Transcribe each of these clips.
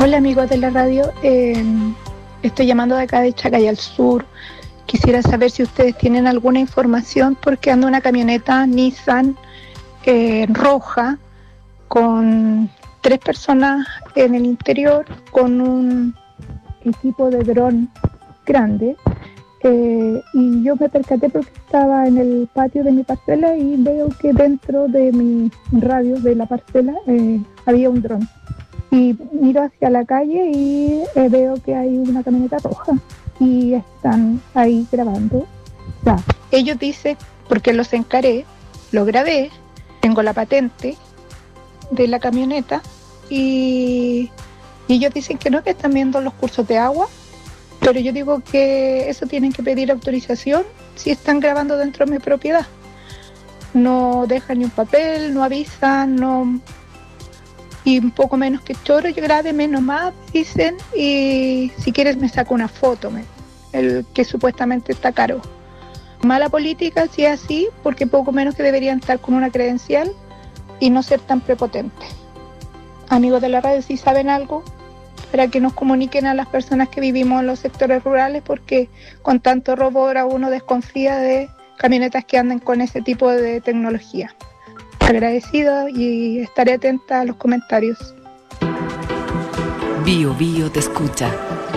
Hola amigos de la radio, estoy llamando de acá de Chacayal Sur. Quisiera saber si ustedes tienen alguna información porque anda una camioneta Nissan roja con 3 personas en el interior con un equipo de dron grande y yo me percaté porque estaba en el patio de mi parcela y veo que dentro de mi radio de la parcela había un dron. Y miro hacia la calle y veo que hay una camioneta roja y están ahí grabando. Ya. Ellos dicen, porque los encaré, lo grabé, tengo la patente de la camioneta y ellos dicen que no, que están viendo los cursos de agua, pero yo digo que eso tienen que pedir autorización si están grabando dentro de mi propiedad. No dejan ni un papel, no avisan, no... Y un poco menos que choro, yo grabé menos más, dicen, y si quieres me saco una foto, el que supuestamente está caro. Mala política si es así, porque poco menos que deberían estar con una credencial y no ser tan prepotentes. Amigos de la radio, si saben algo, para que nos comuniquen a las personas que vivimos en los sectores rurales, porque con tanto robo ahora uno desconfía de camionetas que andan con ese tipo de tecnología. Agradecido y estaré atenta a los comentarios. Bio Bio te escucha.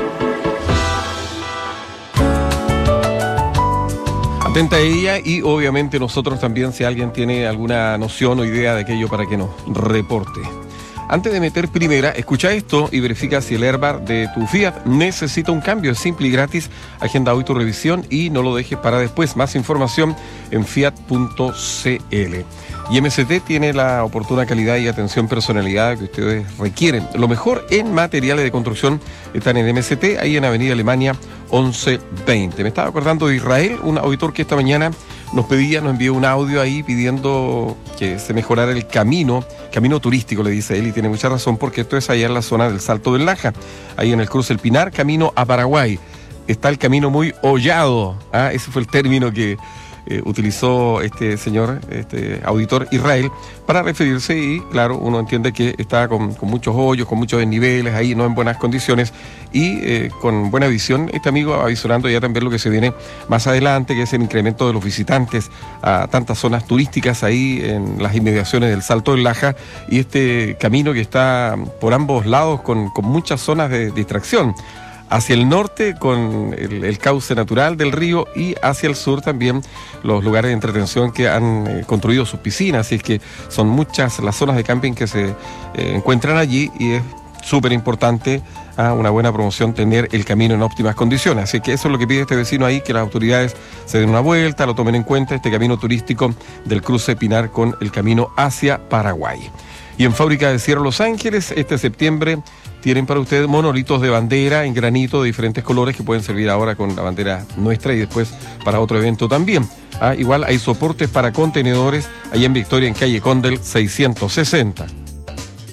Atenta a ella y obviamente nosotros también, si alguien tiene alguna noción o idea de aquello, para que nos reporte. Antes de meter primera, escucha esto y verifica si el airbag de tu Fiat necesita un cambio. Es simple y gratis. Agenda hoy tu revisión y no lo dejes para después. Más información en fiat.cl. Y MST tiene la oportuna calidad y atención personalizada que ustedes requieren. Lo mejor en materiales de construcción están en MST, ahí en Avenida Alemania 1120. Me estaba acordando de Israel, un auditor que esta mañana nos envió un audio ahí pidiendo que se mejorara el camino turístico, le dice él, y tiene mucha razón porque esto es allá en la zona del Salto del Laja, ahí en el cruce El Pinar, camino a Paraguay. Está el camino muy hollado, ese fue el término que utilizó este señor, este auditor Israel, para referirse, y claro, uno entiende que está con muchos hoyos, con muchos desniveles, ahí no en buenas condiciones, y con buena visión. Este amigo avisorando ya también lo que se viene más adelante, que es el incremento de los visitantes a tantas zonas turísticas ahí en las inmediaciones del Salto del Laja, y este camino que está por ambos lados con muchas zonas de distracción. Hacia el norte con el cauce natural del río y hacia el sur también los lugares de entretención que han construido sus piscinas. Así es que son muchas las zonas de camping que se encuentran allí y es súper importante una buena promoción tener el camino en óptimas condiciones. Así que eso es lo que pide este vecino ahí, que las autoridades se den una vuelta, lo tomen en cuenta, este camino turístico del cruce Pinar con el camino hacia Paraguay. Y en Fábrica de Cierro Los Ángeles, este septiembre tienen para ustedes monolitos de bandera en granito de diferentes colores que pueden servir ahora con la bandera nuestra y después para otro evento también. Igual hay soportes para contenedores allá en Victoria, en calle Condel 660.